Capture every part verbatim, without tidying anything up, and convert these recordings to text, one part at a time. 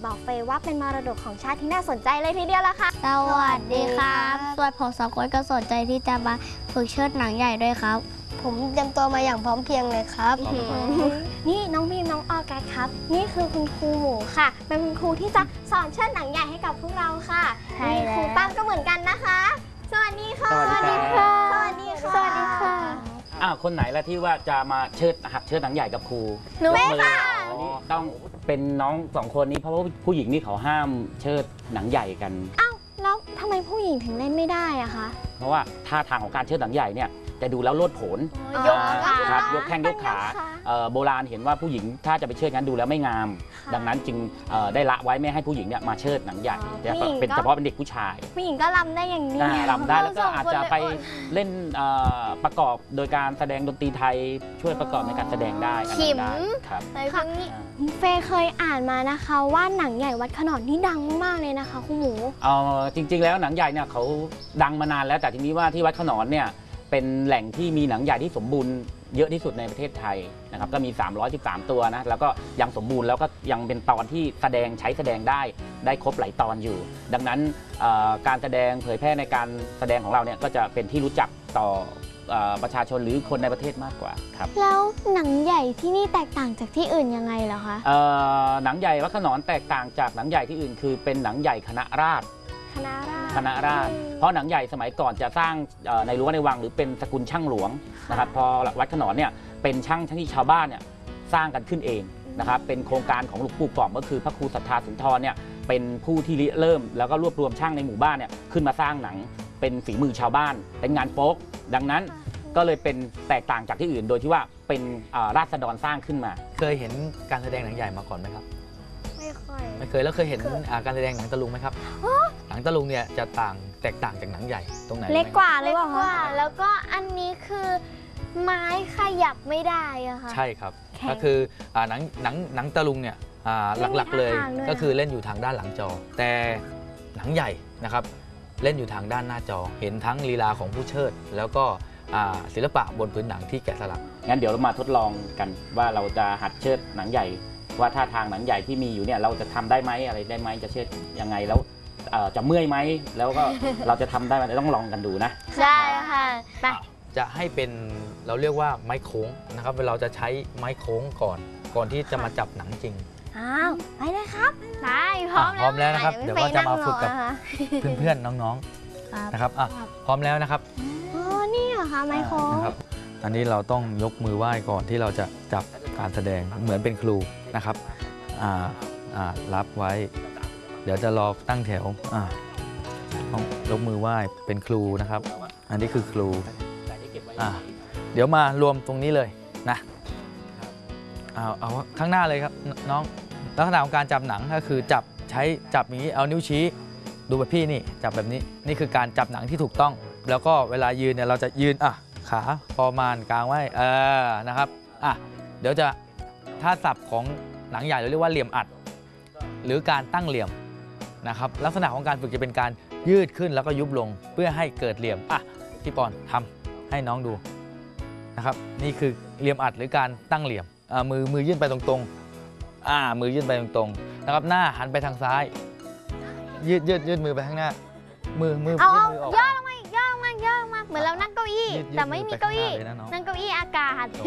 บอกเฟยว่าเป็นมรดกของชาติที่น่าสนใจเลยทีเดียวละค่ะสวัสดีครับส่วนผมสองคนก็สนใจที่จะมาฝึกเชิดหนังใหญ่ด้วยครับผมเตรียมตัวมาอย่างพร้อมเพรียงเลยครับนี่น้องพิมน้องออกัสครับนี่คือคุณครูหมูค่ะเป็นคุณครูที่จะสอนเชิดหนังใหญ่ให้กับพวกเราค่ะนี่ครูตั้มก็เหมือนกันนะคะสวัสดีค่ะสวัสดีค่ะสวัสดีค่ะสวัสดีค่ะอ้าวคนไหนละที่ว่าจะมาเชิดหัดเชิดหนังใหญ่กับครูหนูค่ะอันนี้ต้องเป็นน้องสองคนนี้เพราะว่าผู้หญิงนี่เขาห้ามเชิดหนังใหญ่กันอ้าวแล้วทำไมผู้หญิงถึงเล่นไม่ได้อะคะเพราะว่าท่าทางของการเชิดหนังใหญ่เนี่ยจะดูแล้วโลดโผนยกขาครับยกแข้งยกขาเอ่อโบราณเห็นว่าผู้หญิงถ้าจะไปเชิดงั้นดูแล้วไม่งาม ดังนั้นจึงเอ่อได้ละไว้ไม่ให้ผู้หญิงเนี่ยมาเชิดหนังใหญ่แต่เป็นเฉพาะเป็นเด็กผู้ชายผู้หญิงก็รำได้อย่างนี้อ่ารำได้แล้วก็อาจจะไปเล่นเอ่อประกอบโดยการแสดงดนตรีไทยช่วยประกอบในการแสดงได้อันนั้นได้ครับค่ะเฟยเคยอ่านมานะคะว่าหนังใหญ่วัดขนอนนี่ดังมากเลยนะคะคุณหมูเออจริงๆแล้วหนังใหญ่เนี่ยเขาดังมานานแล้วแต่ทีนี้ว่าที่วัดขนอนเนี่ยเป็นแหล่งที่มีหนังใหญ่ที่สมบูรณ์เยอะที่สุดในประเทศไทยนะครับก็มีสามร้อยสิบสามตัวนะแล้วก็ยังสมบูรณ์แล้วก็ยังเป็นตอนที่แสดงใช้แสดงได้ได้ครบหลายตอนอยู่ ดังนั้นการแสดงเผยแพร่ในการแสดงของเราเนี่ยก็จะเป็นที่รู้จักต่อประชาชนหรือคนในประเทศมากกว่าครับแล้วหนังใหญ่ที่นี่แตกต่างจากที่อื่นยังไงเหรอคะหนังใหญ่วัดขนอนแตกต่างจากหนังใหญ่ที่อื่นคือเป็นหนังใหญ่คณะราษฎรคณะราษฎรคณะราษฎรเพราะหนังใหญ่สมัยก่อนจะสร้างในรั้วในวังหรือเป็นสกุลช่างหลวงนะครับพอวัดขนอนเนี่ยเป็นช่างที่ชาวบ้านเนี่ยสร้างกันขึ้นเองนะครับเป็นโครงการของหลวงปู่ก่อมก็คือพระครูศรัทธาสุนทรเนี่ยเป็นผู้ที่ริเริ่มแล้วก็รวบรวมช่างในหมู่บ้านเนี่ยขึ้นมาสร้างหนังเป็นฝีมือชาวบ้านเป็นงานโป๊กดังนั้นก็เลยเป็นแตกต่างจากที่อื่นโดยที่ว่าเป็นราษฎรสร้างขึ้นมาเคยเห็นการแสดงหนังใหญ่มาก่อนไหมครับไม่ค่อยไม่เคยแล้วเคยเห็นการแสดงหนังตะลุงไหมครับหนังตะลุงเนี่ยจะต่างแตกต่างจากหนังใหญ่ตรงไหนเล็กกว่าเล็กกว่าแล้วก็อันนี้คือไม้ขยับไม่ได้อะค่ะใช่ครับก็คือหนังหนังหนังตะลุงเนี่ยหลักๆเลยก็คือเล่นอยู่ทางด้านหลังจอแต่หนังใหญ่นะครับเล่นอยู่ทางด้านหน้าจอเห็นทั้งลีลาของผู้เชิดแล้วก็ศิลปะบนพื้นหนังที่แกะสลักงั้นเดี๋ยวเรามาทดลองกันว่าเราจะหัดเชิดหนังใหญ่ว่าท่าทางหนังใหญ่ที่มีอยู่เนี่ยเราจะทำได้ไหมอะไรได้ไหมจะเชิดยังไงแล้วจะเมื่อยไหมแล้วก็เราจะทำได้ไหมต้องลองกันดูนะใช่ค่ะไปจะให้เป็นเราเรียกว่าไม้โค้งนะครับเราจะใช้ไม้โค้งก่อนก่อนที่จะมาจับหนังจริงอ้าวไปเลยครับได้พร้อมแล้วพร้อมแล้วนะครับเดี๋ยวก็จะมาฝึกกับเพื่อนๆน้องๆนะครับอ่ะพร้อมแล้วนะครับอ๋อนี่เหรอคะไม้โค้งอันนี้เราต้องยกมือไหว้ก่อนที่เราจะจับการแสดงเหมือนเป็นครูนะครับอ่าอ่ารับไว้เดี๋ยวจะรอตั้งแถวอ่าต้องยกมือไหว้เป็นครูนะครับอันนี้คือครูอ่าเดี๋ยวมารวมตรงนี้เลยนะเอาเอาข้างหน้าเลยครับน้องลักษณะของการจับหนังก็คือจับใช้จับอย่างนี้เอานิ้วชี้ดูแบบพี่นี่จับแบบนี้นี่คือการจับหนังที่ถูกต้องแล้วก็เวลายืนเนี่ยเราจะยืนอ่ะขาประมาณกลางไว้เออนะครับอ่ะเดี๋ยวจะถ้าศัพท์ของหนังใหญ่เราเรียกว่าเหลี่ยมอัดหรือการตั้งเหลี่ยมนะครับลักษณะของการฝึกจะเป็นการยืดขึ้นแล้วก็ยุบลงเพื่อให้เกิดเหลี่ยมอ่ะพี่ปอนทำให้น้องดูนะครับนี่คือเหลี่ยมอัดหรือการตั้งเหลี่ยมอ่ามือมือยื่นไปตรงๆอ่ามือยื่นไปตรงๆนะครับหน้าหันไปทางซ้ายยืดยืดยืดมือไปข้างหน้ามือมือเอาเอาย่อลงมาย่อลงมาย่อลงมาเหมือนเรานั่งเก้าอี้แต่ไม่มีเก้าอี้นั่งเก้าอี้อากาศ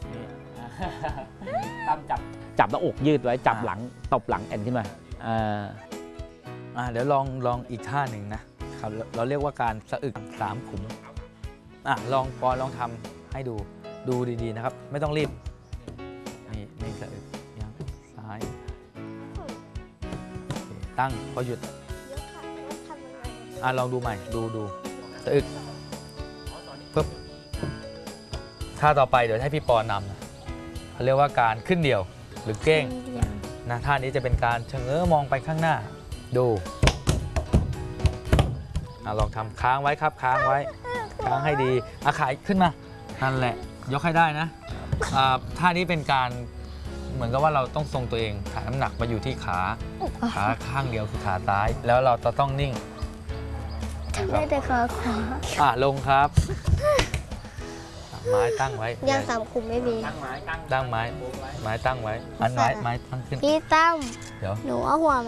ตั้มจับจับหน้าอกยืดไว้จับหลังตบหลังแอนขึ้นมาอ่าอ่าเดี๋ยวลองลองอีกท่าหนึ่งนะครับเราเรียกว่าการสะอึกสามขุมอ่ะลองปอนลองทำให้ดูดูดีๆนะครับไม่ต้องรีบนี่นี่สะอึกยังซ้ายตั้งพอหยุดอ่ะลองดูใหม่ดูดูสะอึกปึ๊บท่าต่อไปเดี๋ยวให้พี่ปอนำเขาเรียกว่าการขึ้นเดี่ยวหรือเก้งนะท่านี้จะเป็นการชะเง้อมองไปข้างหน้าดูลองทำค้างไว้ครับค้างไว้ค้างให้ดีอาขายขึ้นมานั่นแหละยกให้ได้นะท่านี้เป็นการเหมือนกับว่าเราต้องทรงตัวเองถ่ายน้ำหนักมาอยู่ที่ขาขาข้างเดียวคือขาซ้ายแล้วเราจะต้องนิ่งได้แต่ขาขวาอ่ะลงครับไม้ตั้งไว้ยังสามขุมไม่มีตั้งไม้ตั้งไม้ไม้ตั้งไว้อันไม้ไม้ตั้งขึ้นพี่ตั้มเดี๋ยวหนูเอาหัว